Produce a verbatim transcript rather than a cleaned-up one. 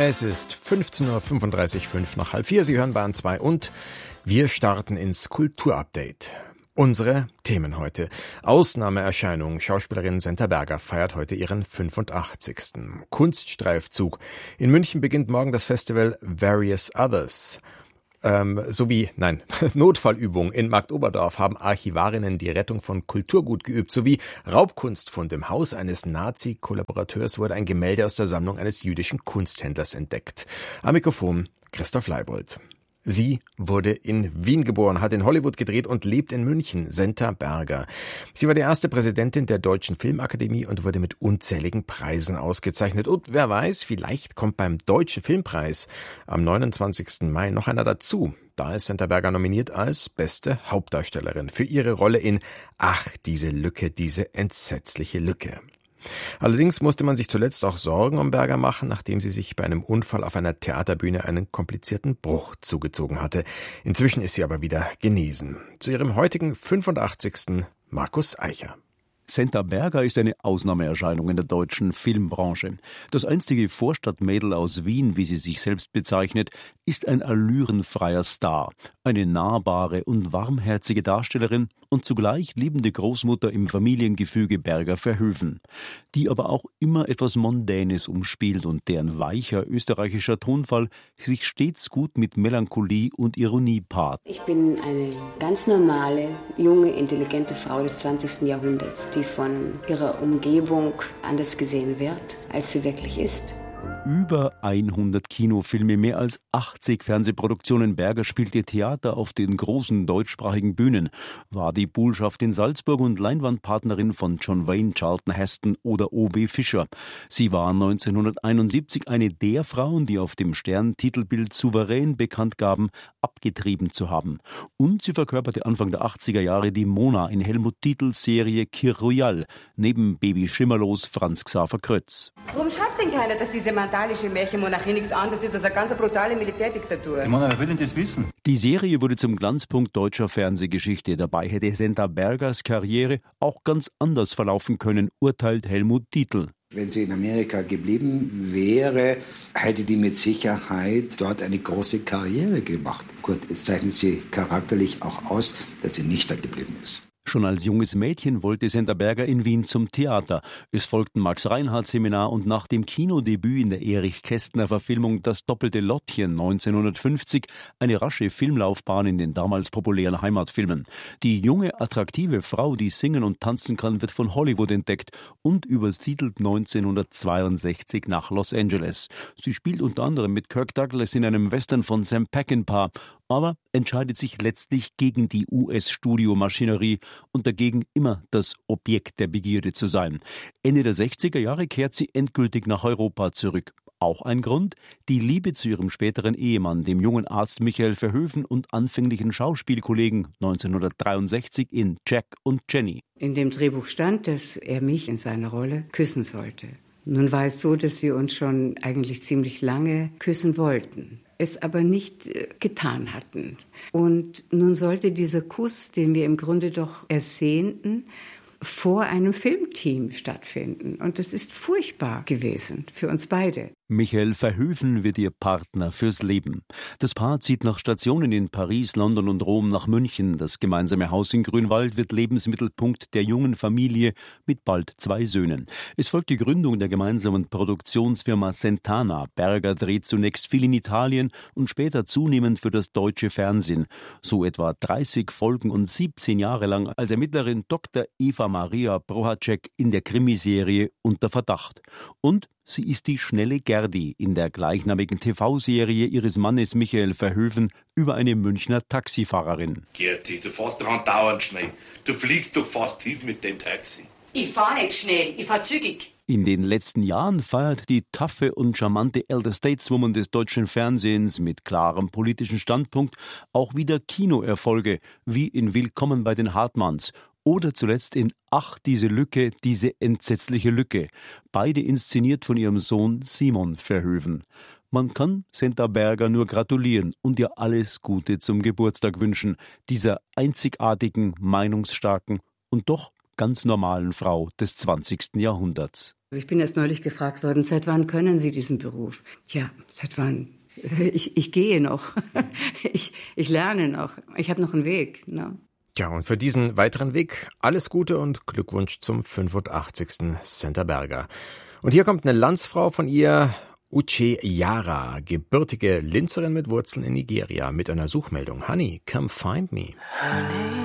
Es ist fünfzehn Uhr fünfunddreißig, fünf nach halb vier. Sie hören Bahn zwei und wir starten ins Kulturupdate. Unsere Themen heute. Ausnahmeerscheinung. Schauspielerin Senta Berger feiert heute ihren fünfundachtzigsten Kunststreifzug. In München beginnt morgen das Festival Various Others. Ähm, sowie, nein, Notfallübung. In Marktoberdorf haben Archivarinnen die Rettung von Kulturgut geübt. Sowie Raubkunstfund. Im Haus eines Nazi-Kollaborateurs wurde ein Gemälde aus der Sammlung eines jüdischen Kunsthändlers entdeckt. Am Mikrofon Christoph Leibold. Sie wurde in Wien geboren, hat in Hollywood gedreht und lebt in München. Senta Berger. Sie war die erste Präsidentin der Deutschen Filmakademie und wurde mit unzähligen Preisen ausgezeichnet. Und wer weiß, vielleicht kommt beim Deutschen Filmpreis am neunundzwanzigsten Mai noch einer dazu. Da ist Senta Berger nominiert als beste Hauptdarstellerin für ihre Rolle in Ach, diese Lücke, diese entsetzliche Lücke. Allerdings musste man sich zuletzt auch Sorgen um Berger machen, nachdem sie sich bei einem Unfall auf einer Theaterbühne einen komplizierten Bruch zugezogen hatte. Inzwischen ist sie aber wieder genesen. Zu ihrem heutigen fünfundachtzigsten Markus Eicher. Senta Berger ist eine Ausnahmeerscheinung in der deutschen Filmbranche. Das einstige Vorstadtmädel aus Wien, wie sie sich selbst bezeichnet, ist ein allürenfreier Star, eine nahbare und warmherzige Darstellerin und zugleich liebende Großmutter im Familiengefüge Berger-Verhoeven, die aber auch immer etwas Mondänes umspielt und deren weicher österreichischer Tonfall sich stets gut mit Melancholie und Ironie paart. Ich bin eine ganz normale, junge, intelligente Frau des zwanzigsten Jahrhunderts, die von ihrer Umgebung anders gesehen wird, als sie wirklich ist. Über hundert Kinofilme, mehr als achtzig Fernsehproduktionen. Berger spielte Theater auf den großen deutschsprachigen Bühnen, war die Buhlschaft in Salzburg und Leinwandpartnerin von John Wayne, Charlton Heston oder O W Fischer. Sie war neunzehnhunderteinundsiebzig eine der Frauen, die auf dem Stern-Titelbild souverän bekannt gaben, abgetrieben zu haben. Und sie verkörperte Anfang der achtziger Jahre die Mona in Helmut Dietls Serie Kir Royal, neben Baby Schimmerlos Franz Xaver Krötz. Warum schreibt denn keiner, dass diese mandalische Märchenmonarchie nichts anderes ist als eine ganz brutale Militärdiktatur? Ich meine, wer will denn das wissen? Die Serie wurde zum Glanzpunkt deutscher Fernsehgeschichte. Dabei hätte Senta Bergers Karriere auch ganz anders verlaufen können, urteilt Helmut Dietl. Wenn sie in Amerika geblieben wäre, hätte die mit Sicherheit dort eine große Karriere gemacht. Gut, es zeichnet sie charakterlich auch aus, dass sie nicht da geblieben ist. Schon als junges Mädchen wollte Senta Berger in Wien zum Theater. Es folgten Max-Reinhardt-Seminar und nach dem Kinodebüt in der Erich-Kästner-Verfilmung Das doppelte Lottchen neunzehnhundertfünfzig eine rasche Filmlaufbahn in den damals populären Heimatfilmen. Die junge, attraktive Frau, die singen und tanzen kann, wird von Hollywood entdeckt und übersiedelt neunzehnhundertzweiundsechzig nach Los Angeles. Sie spielt unter anderem mit Kirk Douglas in einem Western von Sam Peckinpah, aber entscheidet sich letztlich gegen die U S-Studiomaschinerie und dagegen immer das Objekt der Begierde zu sein. Ende der sechziger Jahre kehrt sie endgültig nach Europa zurück. Auch ein Grund? Die Liebe zu ihrem späteren Ehemann, dem jungen Arzt Michael Verhoeven und anfänglichen Schauspielkollegen neunzehnhundertdreiundsechzig in Jack und Jenny. In dem Drehbuch stand, dass er mich in seiner Rolle küssen sollte. Nun war es so, dass wir uns schon eigentlich ziemlich lange küssen wollten, es aber nicht äh, getan hatten. Und nun sollte dieser Kuss, den wir im Grunde doch ersehnten, vor einem Filmteam stattfinden. Und das ist furchtbar gewesen für uns beide. Michael Verhoeven wird ihr Partner fürs Leben. Das Paar zieht nach Stationen in Paris, London und Rom nach München. Das gemeinsame Haus in Grünwald wird Lebensmittelpunkt der jungen Familie mit bald zwei Söhnen. Es folgt die Gründung der gemeinsamen Produktionsfirma Sentana. Berger dreht zunächst viel in Italien und später zunehmend für das deutsche Fernsehen. So etwa dreißig Folgen und siebzehn Jahre lang als Ermittlerin Doktor Eva Maria Prohacek in der Krimiserie Unter Verdacht. Und sie ist die schnelle Gerdi in der gleichnamigen T V-Serie ihres Mannes Michael Verhoeven über eine Münchner Taxifahrerin. Gerti, du fährst daran dauernd schnell. Du fliegst doch fast tief mit dem Taxi. Ich fahr nicht schnell, ich fahr zügig. In den letzten Jahren feiert die taffe und charmante Elder Stateswoman des deutschen Fernsehens mit klarem politischen Standpunkt auch wieder Kinoerfolge, wie in Willkommen bei den Hartmanns oder zuletzt in Ach, diese Lücke, diese entsetzliche Lücke, beide inszeniert von ihrem Sohn Simon Verhoeven. Man kann Senta Berger nur gratulieren und ihr alles Gute zum Geburtstag wünschen, dieser einzigartigen, meinungsstarken und doch ganz normalen Frau des zwanzigsten Jahrhunderts. Ich bin erst neulich gefragt worden, seit wann können Sie diesen Beruf? Ja, seit wann? Ich, ich gehe noch. Ich, ich lerne noch. Ich habe noch einen Weg. Ne? Ja, und für diesen weiteren Weg alles Gute und Glückwunsch zum fünfundachtzigsten Senta Berger. Und hier kommt eine Landsfrau von ihr, Uche Yara, gebürtige Linzerin mit Wurzeln in Nigeria, mit einer Suchmeldung. Honey, come find me. Honey.